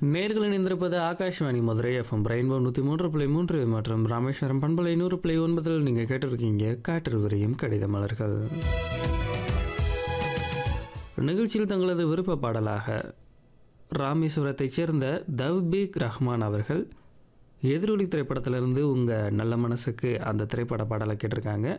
நேர்கள் இணைந்திருப்பது Akashvani Madurai FM rainbow 103.3 மற்றும் ராமேஸ்வரம் பண்பலை 100.9 நீங்கள் கேட்டிருக்கீங்க காற்று விரியும் கடித மலர்கள். நிகழ்ச்சியில் தங்களது விருப்ப பாடலாக ராமேஸ்வரத்தைச் சேர்ந்த தவ்பீக் ரஹ்மான் அவர்கள் எதிரொலி திரைப்படத்திலிருந்து உங்கள் நல்ல மனசுக்கு அந்த திரைப்பட பாடலை கேட்டிருக்காங்க.